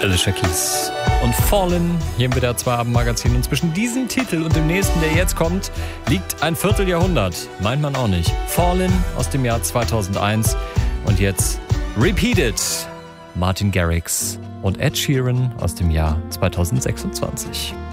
Alicia Keys und Fallen hier im WDR 2 Abendmagazin. Und zwischen diesem Titel und dem nächsten, der jetzt kommt, liegt ein Vierteljahrhundert. Meint man auch nicht. Fallen aus dem Jahr 2001 und jetzt Repeated, Martin Garrix und Ed Sheeran aus dem Jahr 2026.